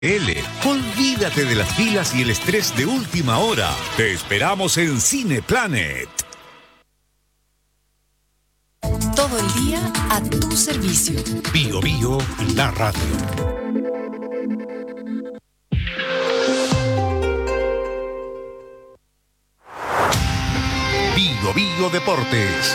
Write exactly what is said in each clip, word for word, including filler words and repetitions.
L. Olvídate de las filas y el estrés de última hora. Te esperamos en Cineplanet. Todo el día a tu servicio. Bio Bio, la radio. Bio Bio Deportes.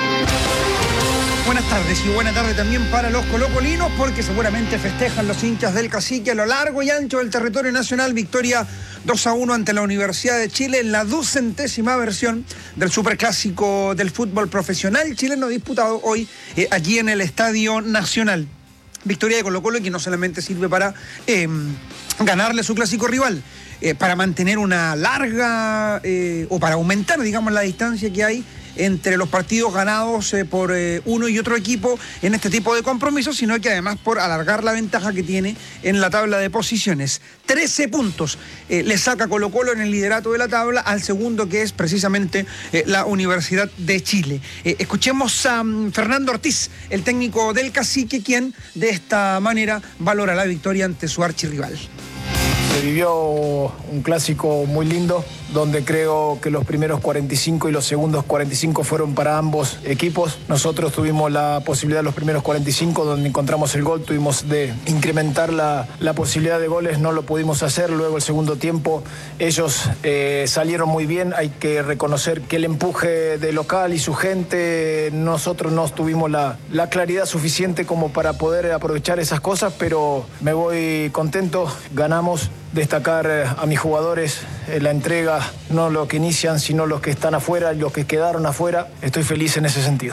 Buenas tardes y buena tarde también para los colocolinos, porque seguramente festejan los hinchas del Cacique a lo largo y ancho del territorio nacional. Victoria dos a uno ante la Universidad de Chile en la ducentésima versión del superclásico del fútbol profesional chileno disputado hoy eh, allí en el Estadio Nacional. Victoria de Colo-Colo que no solamente sirve para eh, ganarle a su clásico rival, eh, para mantener una larga eh, o para aumentar, digamos, la distancia que hay entre los partidos ganados eh, por eh, uno y otro equipo en este tipo de compromisos, sino que además por alargar la ventaja que tiene en la tabla de posiciones. trece puntos eh, le saca Colo-Colo en el liderato de la tabla al segundo, que es precisamente eh, la Universidad de Chile. Eh, escuchemos a um, Fernando Ortiz, el técnico del Cacique, quien de esta manera valora la victoria ante su archirrival. Se vivió un clásico muy lindo, donde creo que los primeros cuarenta y cinco y los segundos cuarenta y cinco fueron para ambos equipos. Nosotros tuvimos la posibilidad de los primeros cuarenta y cinco, donde encontramos el gol, tuvimos de incrementar la, la posibilidad de goles, no lo pudimos hacer. Luego el segundo tiempo ellos eh, salieron muy bien. Hay que reconocer que el empuje de local y su gente, nosotros no tuvimos la, la claridad suficiente como para poder aprovechar esas cosas, pero me voy contento, ganamos. Destacar a mis jugadores, eh, la entrega, no los que inician, sino los que están afuera, los que quedaron afuera. Estoy feliz en ese sentido.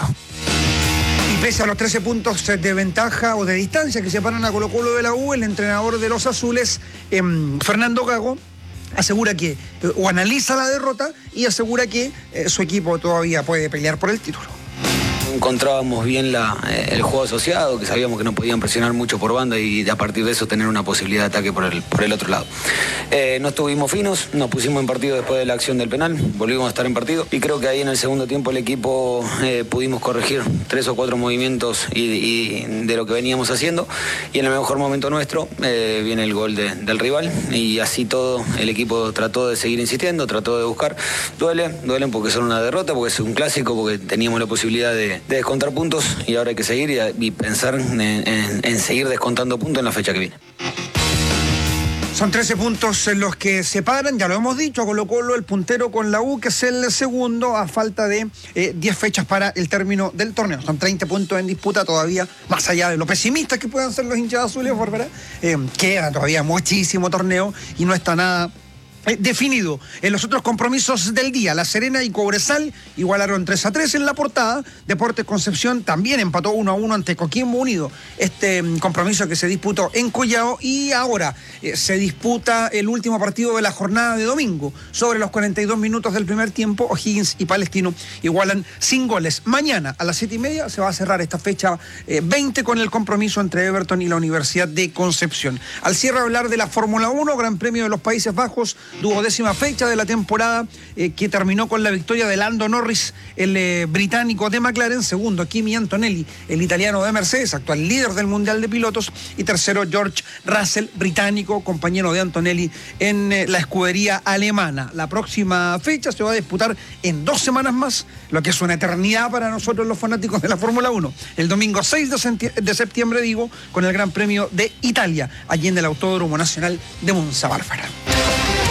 Y pese a los trece puntos de ventaja o de distancia que separan a Colo-Colo de la U, el entrenador de los azules, eh, Fernando Gago, asegura que, eh, o analiza la derrota y asegura que eh, su equipo todavía puede pelear por el título. Encontrábamos bien la, eh, el juego asociado, que sabíamos que no podían presionar mucho por banda y a partir de eso tener una posibilidad de ataque por el, por el otro lado. Eh, no estuvimos finos, nos pusimos en partido después de la acción del penal, volvimos a estar en partido y creo que ahí en el segundo tiempo el equipo eh, pudimos corregir tres o cuatro movimientos y, y de lo que veníamos haciendo, y en el mejor momento nuestro eh, viene el gol de, del rival, y así todo el equipo trató de seguir insistiendo, trató de buscar. Duele, duelen porque son una derrota, porque es un clásico, porque teníamos la posibilidad de de descontar puntos y ahora hay que seguir y, y pensar en, en, en seguir descontando puntos en la fecha que viene. Son trece puntos en los que separan, ya lo hemos dicho, a Colo-Colo el puntero con la U, que es el segundo, a falta de eh, diez fechas para el término del torneo. Son treinta puntos en disputa todavía, más allá de lo pesimistas que puedan ser los hinchas azules, ¿verdad? Eh, queda todavía muchísimo torneo y no está nada Eh, definido. En los otros compromisos del día, La Serena y Cobresal igualaron tres a tres en la portada. Deportes Concepción también empató uno a uno ante Coquimbo Unido, este mm, compromiso que se disputó en Collao. Y ahora eh, se disputa el último partido de la jornada de domingo. Sobre los cuarenta y dos minutos del primer tiempo, O'Higgins y Palestino igualan sin goles. Mañana a las siete y media se va a cerrar esta fecha eh, veinte con el compromiso entre Everton y la Universidad de Concepción. Al cierre, hablar de la Fórmula uno, Gran Premio de los Países Bajos, duodécima fecha de la temporada, eh, que terminó con la victoria de Lando Norris, el eh, británico de McLaren. Segundo, Kimi Antonelli, el italiano de Mercedes, actual líder del Mundial de Pilotos. Y tercero, George Russell, británico, compañero de Antonelli en eh, la escudería alemana. La próxima fecha se va a disputar en dos semanas más, lo que es una eternidad para nosotros los fanáticos de la Fórmula uno. El domingo seis de septiembre, digo, con el Gran Premio de Italia, allí en el Autódromo Nacional de Monza Bárbara.